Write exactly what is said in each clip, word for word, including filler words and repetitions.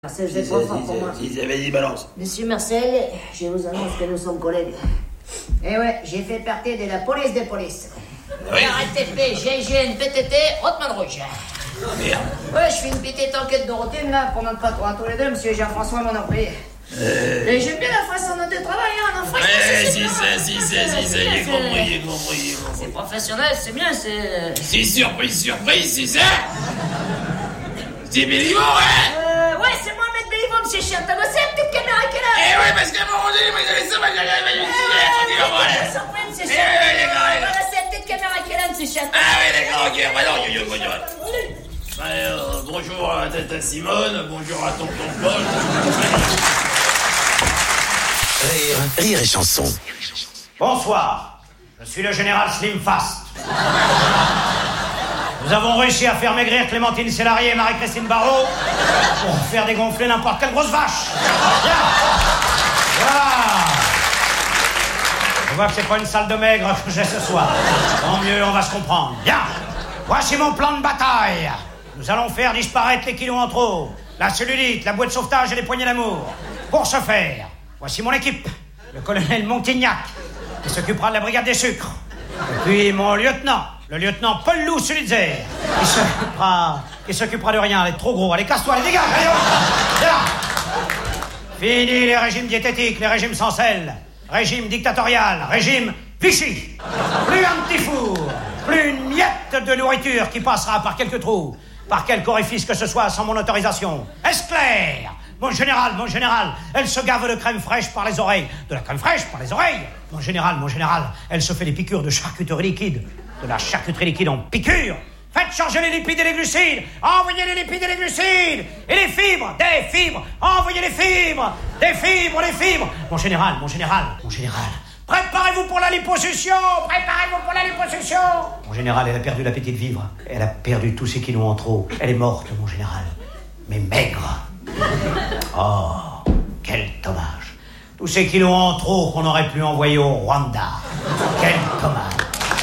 Marcel, vous êtes trop fort pour moi. Si, vas-y, balance. Monsieur Marcel, je vous annonce que nous sommes collègues. Eh ouais, j'ai fait partie de la police des polices. Oui. R T P, G I G N, P T T, Hotman Rouge. Merde. Ouais, je fais une petite enquête de routine là pour notre patron à tous les deux, monsieur Jean-François, mon employé. Euh... Et j'aime bien la façon dont tu travailles, hein, non, franchement. Ouais, si, ça, si, ça, si, ça, j'ai compris, j'ai compris, j'ai compris. C'est professionnel, c'est bien, c'est. C'est surprise, surprise, c'est ça? C'est Béliveau, hein? Euh, ouais, c'est moi, Maître Béliveau, monsieur Chien. T'as bossé la petite caméra qui est là? Eh ouais, parce qu'à un moment donné, moi, j'avais ça, moi, j'avais ça, moi, j'avais ça, moi, monsieur Eh Chien. ouais, d'accord, ouais. Voilà, c'est la petite caméra qui est là, monsieur Chien. Ah ouais, d'accord, ok, bah non, yo, yo, yo, yo. Euh, bonjour à Tata Simone, bonjour à Tonton Paul. Rire, rire et chanson. Bonsoir, je suis le général Slim Fast. Nous avons réussi à faire maigrir Clémentine Célarié et Marie-Christine Barrault pour faire dégonfler n'importe quelle grosse vache. Bien. Voilà. Je vois que c'est pas une salle de maigre que j'ai ce soir. Tant mieux, on va se comprendre. Bien. Voici mon plan de bataille. Nous allons faire disparaître les kilos en trop, la cellulite, la boîte de sauvetage et les poignées d'amour. Pour ce faire, voici mon équipe. Le colonel Montignac, qui s'occupera de la brigade des sucres. Et puis mon lieutenant, le lieutenant Paul-Loup Sulitzer, qui s'occupera, qui s'occupera de rien. Elle est trop gros. Allez, casse-toi, allez, dégage, allez, on... Là. Fini les régimes diététiques, les régimes sans sel, régime dictatorial, régime Vichy. Plus un petit four, plus une miette de nourriture qui passera par quelques trous, par quelque orifice que ce soit sans mon autorisation. Est-ce clair? Mon général, mon général, elle se gave de crème fraîche par les oreilles. De la crème fraîche par les oreilles. Mon général, mon général, elle se fait des piqûres de charcuterie liquide. De la charcuterie liquide en piqûre. Faites changer les lipides et les glucides. Envoyez les lipides et les glucides. Et les fibres, des fibres. Envoyez les fibres. Des fibres, des fibres. Mon général, mon général, mon général. Préparez-vous pour la liposuction. Préparez-vous pour la liposuction. Mon général, elle a perdu l'appétit de vivre. Elle a perdu tous ses kilos en trop. Elle est morte, mon général. Mais maigre. Oh, quel dommage. Tous ces kilos en trop qu'on aurait pu envoyer au Rwanda. Quel dommage.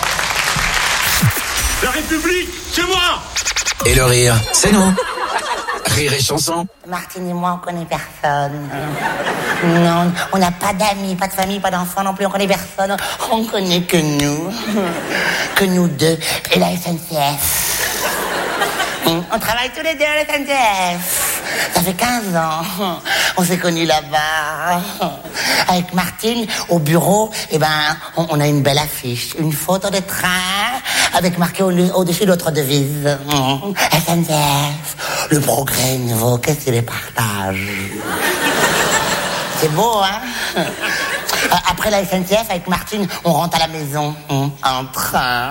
La République, c'est moi! Et le rire, c'est nous. Rire et chanson. Martine et moi, on connaît personne. Non, on n'a pas d'amis, pas de famille, pas d'enfants non plus, on connaît personne. On connaît que nous. Que nous deux. Et la S N C F. On travaille tous les deux à la S N C F. Ça fait quinze ans. On s'est connus là-bas. Avec Martine, au bureau, eh ben, on, on a une belle affiche. Une photo de train avec marqué au, au-dessus notre devise. S N C F. Le progrès nouveau, qu'est-ce qu'il les partage. C'est beau, hein? Après la S N C F, avec Martine, on rentre à la maison. En train.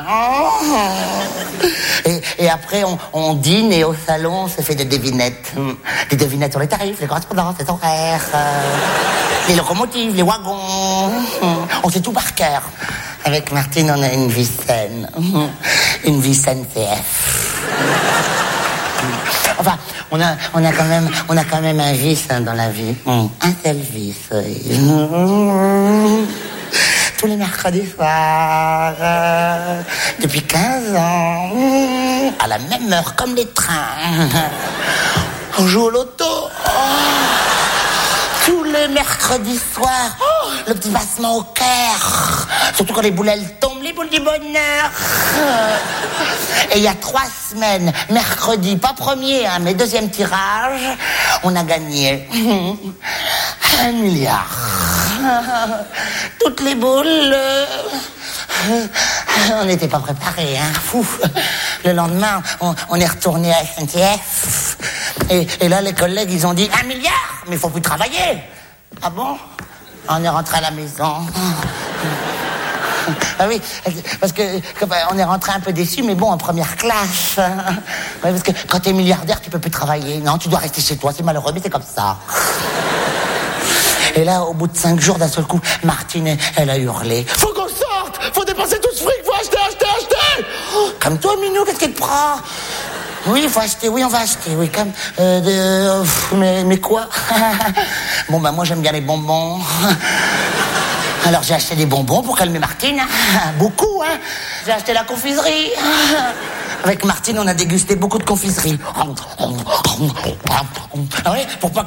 Et, et après, on, on dîne et au salon, on se fait des devinettes. Des devinettes sur les tarifs, les correspondances, les horaires, les locomotives, les wagons. On sait tout par cœur. Avec Martine, on a une vie saine. Une vie S N C F. Enfin, on a, on a quand même, on a quand même un vice hein, dans la vie. Un seul vice. Oui. Tous les mercredis soirs, euh, depuis quinze ans, à la même heure, comme les trains, on joue au loto. Oh. Tous les mercredis soirs, oh, le petit passement au cœur. Surtout quand les boules elles tombent, les boules du bonheur. Et il y a trois semaines, mercredi, pas premier, hein, mais deuxième tirage, on a gagné un milliard. Toutes les boules, euh, on n'était pas préparés, hein, fou. Le lendemain, on, on est retourné à S N C F. Et, et là, les collègues, ils ont dit un milliard, mais il faut plus travailler. Ah bon? On est rentré à la maison. Ah oui, parce que, que bah, on est rentré un peu déçus, mais bon, en première classe. Ouais, parce que quand t'es milliardaire, tu peux plus travailler. Non, tu dois rester chez toi, c'est malheureux, mais c'est comme ça. Et là, au bout de cinq jours, d'un seul coup, Martine, elle a hurlé. Faut qu'on sorte! Faut dépenser tout ce fric! Faut acheter, acheter, acheter! Oh, comme toi, Minou, qu'est-ce qu'il te prend? Oui, il faut acheter, oui, on va acheter, oui, comme... Euh, de, euh, mais, mais quoi? Bon, bah moi, j'aime bien les bonbons. Alors, j'ai acheté des bonbons pour calmer Martine. Beaucoup, hein. J'ai acheté la confiserie. Avec Martine, on a dégusté beaucoup de confiseries. Ah ouais, pour pas